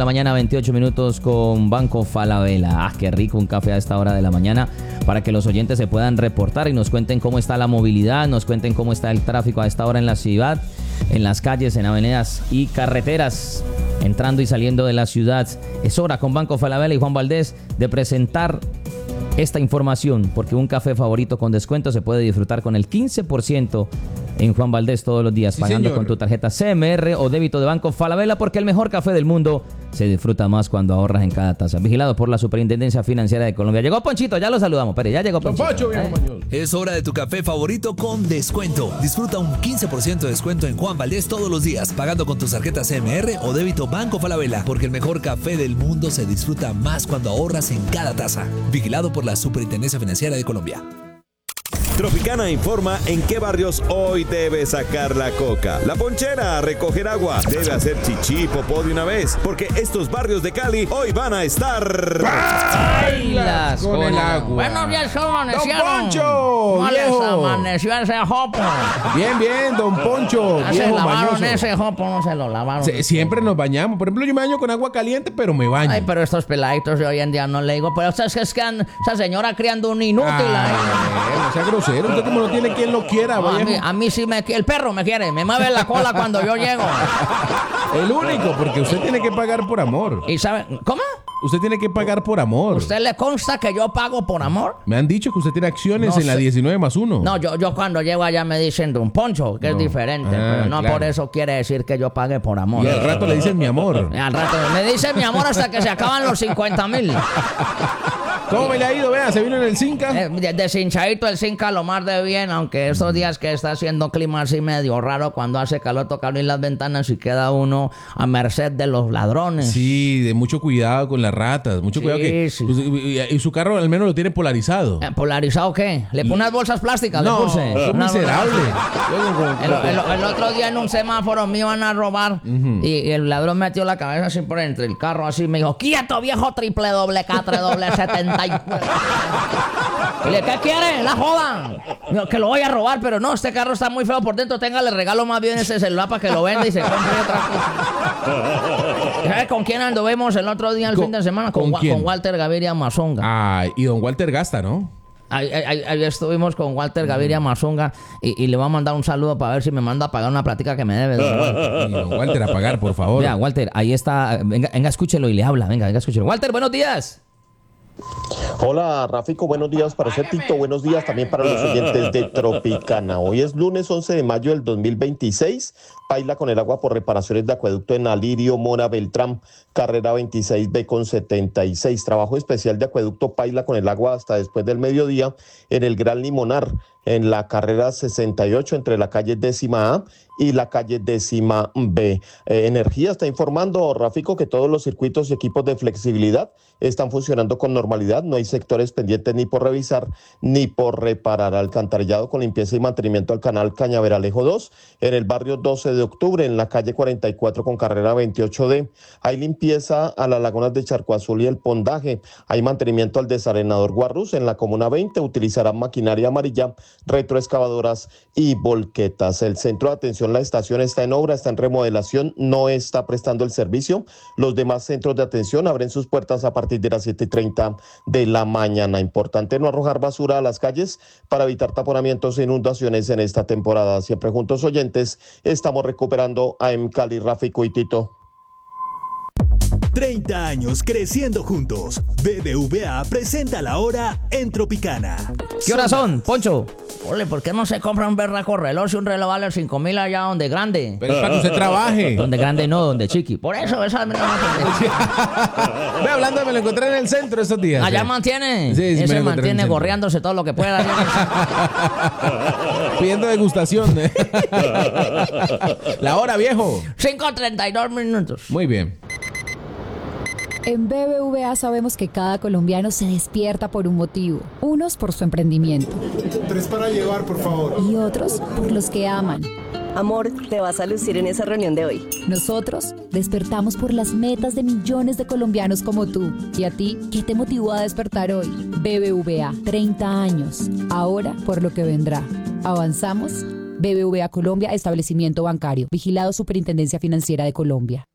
la mañana, 28 minutos con Banco Falabella. Ah, qué rico un café a esta hora de la mañana para que los oyentes se puedan reportar y nos cuenten cómo está la movilidad, nos cuenten cómo está el tráfico a esta hora en la ciudad, en las calles, en avenidas y carreteras, entrando y saliendo de la ciudad. Es hora con Banco Falabella y Juan Valdés de presentar esta información, porque un café favorito con descuento se puede disfrutar con el 15% en Juan Valdés todos los días, pagando con tu tarjeta CMR o débito de Banco Falabella, porque el mejor café del mundo se disfruta más cuando ahorras en cada taza. Vigilado por la Superintendencia Financiera de Colombia. Llegó Ponchito, ya lo saludamos, pero ya llegó Ponchito. Poncho, viejo mañoso. Es hora de tu café favorito con descuento. Disfruta un 15% de descuento en Juan Valdés todos los días, pagando con tus tarjetas CMR o débito Banco Falabella, porque el mejor café del mundo se disfruta más cuando ahorras en cada taza. Vigilado por la Superintendencia Financiera de Colombia. Tropicana informa en qué barrios hoy debe sacar la coca. La ponchera a recoger agua. Debe hacer chichi, popó de una vez, porque estos barrios de Cali hoy van a estar... ¡Bailas con el agua! Buenos días, ¿cómo amanecieron? ¡Don Poncho! ¿Cómo les ¡Viejo! amaneció ese jopo? Bien, don Poncho, ¿Ya se viejo lavaron mañoso. ese jopo? No se lo lavaron. Siempre nos bañamos. Por ejemplo, yo me baño con agua caliente, pero me baño. Ay, pero estos peladitos de hoy en día no le digo. Pero ustedes que es que esa señora criando un inútil ahí. No sea grosero. Usted como no tiene quien lo quiera, No, viejo. a mí sí el perro me quiere. Me mueve la cola cuando yo llego. El único, porque usted tiene que pagar por amor. ¿Y sabe? ¿Cómo? Usted tiene que pagar por amor. ¿Usted le consta que yo pago por amor? Me han dicho que usted tiene acciones No en la sé. 19+1. No, yo cuando llego allá me dicen Don Poncho, que es No. diferente. Ah, Pero no claro. por eso quiere decir que yo pague por amor. Y al rato le dicen mi amor. Al rato me dice mi amor hasta que se acaban los 50,000. ¿Cómo me le ha ido? Vea, se vino en el Cinca. Deshinchadito el Cinca lo más de bien, aunque estos días que está haciendo clima así medio raro, cuando hace calor toca abrir las ventanas y queda uno a merced de los ladrones. Sí, de mucho cuidado con las ratas. Mucho Sí, cuidado que... sí. Y su carro al menos lo tiene polarizado. ¿Polarizado qué? ¿Le pone unas bolsas plásticas? No, ¿Le puse? es Una- miserable. El otro día en un semáforo me iban a robar y el ladrón metió la cabeza así por entre el carro así me dijo, quieto viejo triple doble K, doble 70 y... Y le, ¿qué quiere? La jodan. Digo, que lo voy a robar, pero no, este carro está muy feo por dentro, tenga, le regalo más bien ese celular para que lo venda y se compre otra cosa. ¿Sabes con quién anduvimos el otro día el fin de semana? ¿con quién? Con Walter Gaviria Mazonga. Ay, y don Walter gasta, ¿no? Ahí estuvimos con Walter Gaviria Mazonga y le voy a mandar un saludo para ver si me manda a pagar una plática que me debe. Y don Walter a pagar, por favor. Vea, Walter, ahí está. Venga, escúchelo y le habla. Venga, escúchelo. Walter, buenos días. Hola, Rafico, buenos días para usted, Tito, buenos días también para los oyentes de Tropicana. Hoy es lunes 11 de mayo del 2026, paila con el agua por reparaciones de acueducto en Alirio Mora Beltrán, carrera 26B con 76, trabajo especial de acueducto paila con el agua hasta después del mediodía en el Gran Limonar, en la carrera 68 entre la calle 10A y la calle 10B. Energía está informando, Rafico, que todos los circuitos y equipos de flexibilidad están funcionando con normalidad. No hay sectores pendientes ni por revisar ni por reparar. Alcantarillado con limpieza y mantenimiento al canal Cañaveralejo 2 en el barrio 12 de octubre, en la calle 44 con carrera 28D. Hay limpieza a las lagunas de Charco Azul y el Pondaje. Hay mantenimiento al desarenador Guarrus en la comuna 20. Utilizarán maquinaria amarilla, retroexcavadoras y volquetas. El centro de atención, la estación está en obra, está en remodelación, no está prestando el servicio. Los demás centros de atención abren sus puertas a partir de las 7:30 de la mañana. Importante no arrojar basura a las calles para evitar taponamientos e inundaciones en esta temporada. Siempre juntos, oyentes, estamos recuperando a Cali, Rafico y Tito. 30 años creciendo juntos. BBVA presenta la hora en Tropicana. ¿Qué horas son, Poncho? Ole, ¿por qué no se compra un berraco reloj si un reloj vale 5,000 allá donde grande? Pero es para que usted trabaje. Donde grande no, donde chiqui. Por eso, esa Ve, hablando, me lo encontré en el centro estos días. allá mantiene. Sí, sí, me Ese lo encontré en el mantiene centro. gorreándose todo lo que pueda. Pidiendo degustación. La hora, viejo. 5:32 minutos. Muy bien. En BBVA sabemos que cada colombiano se despierta por un motivo. Unos por su emprendimiento. 3 para llevar, por favor. Y otros por los que aman. Amor, te vas a lucir en esa reunión de hoy. Nosotros despertamos por las metas de millones de colombianos como tú. ¿Y a ti qué te motivó a despertar hoy? BBVA, 30 años. Ahora por lo que vendrá. ¿Avanzamos? BBVA Colombia, establecimiento bancario. Vigilado Superintendencia Financiera de Colombia.